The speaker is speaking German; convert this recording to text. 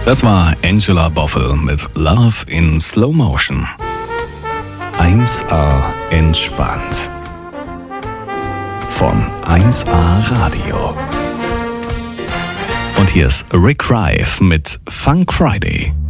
Das war Angela Boffel mit Love in Slow Motion. 1A entspannt. Von 1A Radio. Und hier ist Rick Rife mit Funk Friday.